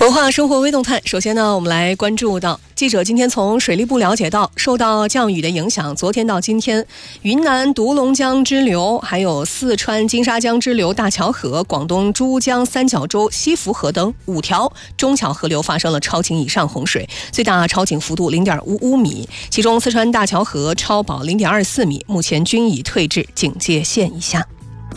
文化生活微动态，首先呢，我们来关注到记者今天从水利部了解到，受到降雨的影响，昨天到今天，云南独龙江支流、还有四川金沙江支流大桥河、广东珠江三角洲西涪河等5条中小河流发生了超警以上洪水，最大超警幅度0.55米，其中四川大桥河超保0.24米，目前均已退至警戒线以下。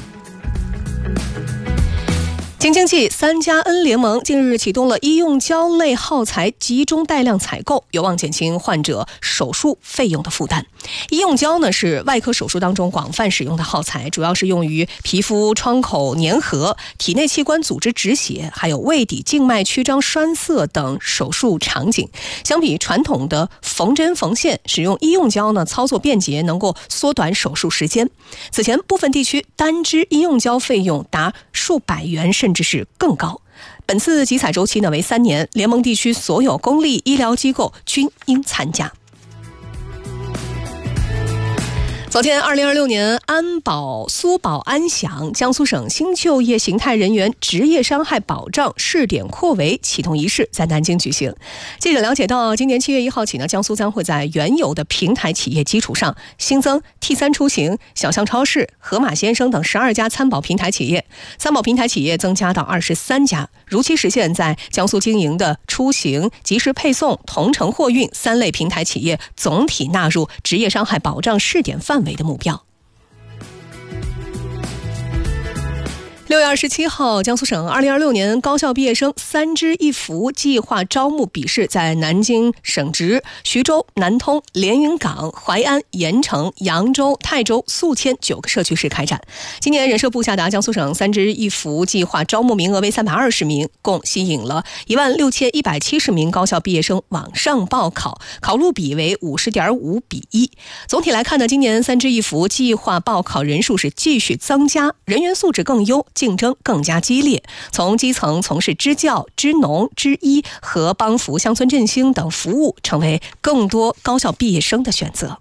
京津冀3加 N 联盟近日启动了医用胶类耗材集中带量采购，有望减轻患者手术费用的负担。医用胶呢是外科手术当中广泛使用的耗材，主要是用于皮肤创口粘合、体内器官组织止血，还有胃底静脉曲张栓塞等手术场景。相比传统的缝针缝线，使用医用胶呢操作便捷，能够缩短手术时间。此前部分地区单支医用胶费用达数百元甚至是更高。本次集采周期呢为3年，联盟地区所有公立医疗机构均应参加。昨天2026年安保苏保安享江苏省新就业形态人员职业伤害保障试点扩围启动仪式在南京举行。记者了解到，今年7月1号起呢，江苏将会在原有的平台企业基础上新增 T3 出行、小象超市、盒马鲜生等12家参保平台企业，参保平台企业增加到23家，如期实现在江苏经营的出行、即时配送、同城货运3类平台企业总体纳入职业伤害保障试点范围的目标。6月27号，江苏省2026年高校毕业生3支1扶计划招募笔试在南京省直、徐州、南通、连云港、淮安、盐城、扬州、泰州、宿迁9个社区市开展。今年人社部下达江苏省3支1扶计划招募名额为320名，共吸引了16170名高校毕业生网上报考，考录比为50.5比1。总体来看呢，今年3支1扶计划报考人数是继续增加，人员素质更优，竞争更加激烈，从基层从事支教、支农、支医和帮扶乡村振兴等服务，成为更多高校毕业生的选择。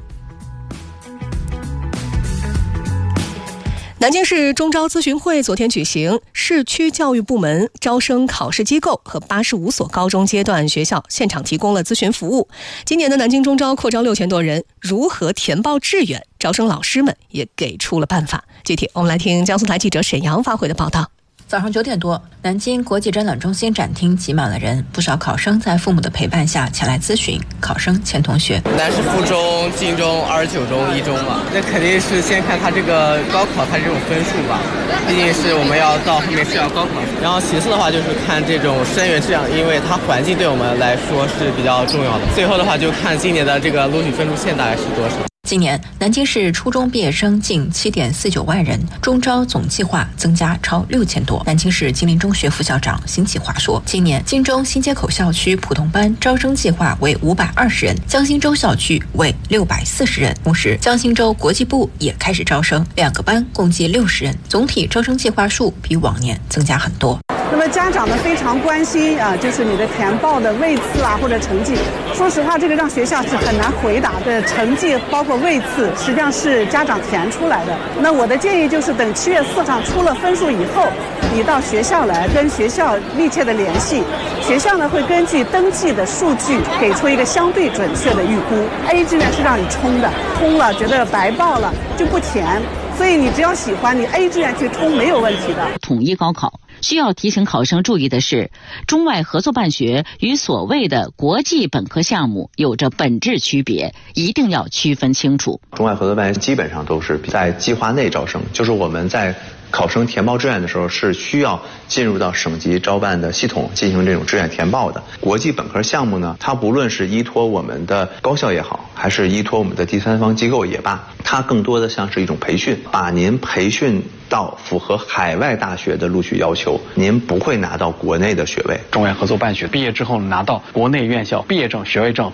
南京市中招咨询会昨天举行，市区教育部门、招生考试机构和85所高中阶段学校现场提供了咨询服务。今年的南京中招扩招6000多人，如何填报志愿，招生老师们也给出了办法。具体我们来听江苏台记者沈阳发回的报道。 早上9点多，南京国际展览中心展厅挤满了人，不少考生在父母的陪伴下前来咨询。考生钱同学： 南师附中、晋中、29中、一中嘛，那肯定是先看他这个高考他这种分数吧，毕竟是我们要到后面是要高考。然后其次的话就是看这种生源质量，因为它环境对我们来说是比较重要的。最后的话就看今年的这个录取分数线大概是多少。 今年南京市初中毕业生近7.49万人，中招总计划增加超6000多。南京市金陵中学副校长辛启华说，今年荆州新街口校区普通班招生计划为520人，江心洲校区为640人。同时，江心洲国际部也开始招生，2个班共计60人，总体招生计划数比往年增加很多。 那么家长呢非常关心就是你的填报的位次或者成绩。说实话，这个让学校是很难回答的。成绩包括位次，实际上是家长填出来的。那我的建议就是等7月4号出了分数以后，你到学校来跟学校密切的联系，学校呢会根据登记的数据给出一个相对准确的预估。A 志愿是让你冲的，通了觉得白报了就不填，所以你只要喜欢，你 A 志愿去冲没有问题的。 统一高考需要提醒考生注意的是，中外合作办学与所谓的国际本科项目有着本质区别，一定要区分清楚。 中外合作办学基本上都是在计划内招生，就是我们在考生填报志愿的时候是需要进入到省级招办的系统进行这种志愿填报的。国际本科项目呢，它不论是依托我们的高校也好，还是依托我们的第三方机构也罢，它更多的像是一种培训，把您培训到符合海外大学的录取要求，您不会拿到国内的学位。 中外合作办学毕业之后拿到国内院校毕业证、学位证